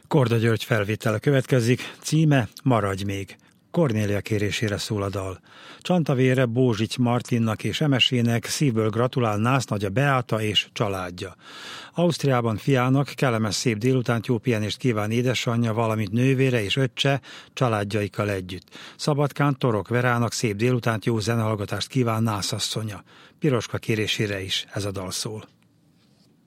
Korda György felvétele következik, címe Maradj még. Kornélia kérésére szól a dal. Csantavére Bózsity Martinnak és Emesének szívből gratulál Násznagya Beáta és családja. Ausztriában fiának kellemes szép délutánt, jó pihenést kíván édesanyja, valamint nővére és öccse családjaikkal együtt. Szabadkán Torok Verának szép délutánt, jó zenehallgatást kíván Nászasszonya. Piroska kérésére is ez a dal szól.